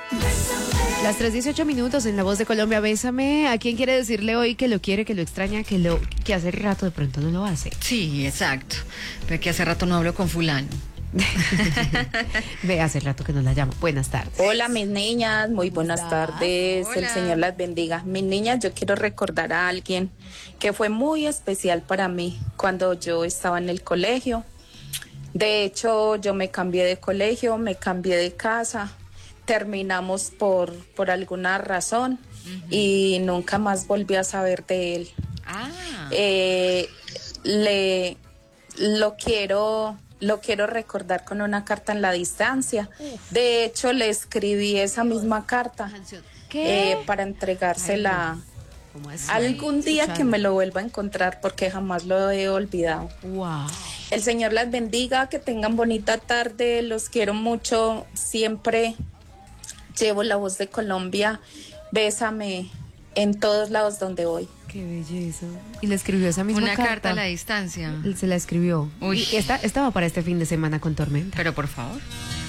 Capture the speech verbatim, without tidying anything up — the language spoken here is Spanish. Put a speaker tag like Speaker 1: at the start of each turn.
Speaker 1: Las tres dieciocho minutos en La Voz de Colombia, Bésame. ¿A quién quiere decirle hoy que lo quiere, que lo extraña, que lo que hace rato de pronto no lo hace?
Speaker 2: Sí, exacto. Ve que hace rato no hablo con fulano.
Speaker 1: Ve, hace rato que no la llamo. Buenas tardes.
Speaker 3: Hola, mis niñas, muy buenas
Speaker 1: Hola.
Speaker 3: tardes.
Speaker 2: Hola.
Speaker 3: El Señor las bendiga. Mis niñas, yo quiero recordar a alguien que fue muy especial para mí cuando yo estaba en el colegio. De hecho, yo me cambié de colegio, me cambié de casa, terminamos por, por alguna razón uh-huh. y nunca más volví a saber de él.
Speaker 2: Ah.
Speaker 3: Eh, le lo quiero... Lo quiero recordar con una carta en la distancia. Uf. De hecho, le escribí esa misma carta eh, para entregársela algún día que me lo vuelva a encontrar, porque jamás lo he olvidado.
Speaker 1: Wow.
Speaker 3: El Señor las bendiga, que tengan bonita tarde, los quiero mucho. Siempre llevo La Voz de Colombia. Bésame en todos lados donde voy.
Speaker 1: Qué belleza. Y le escribió esa misma
Speaker 2: Una
Speaker 1: carta.
Speaker 2: Una carta a la distancia.
Speaker 1: Se la escribió.
Speaker 2: Uy.
Speaker 1: Y esta, estaba para este fin de semana con tormenta.
Speaker 2: Pero por favor.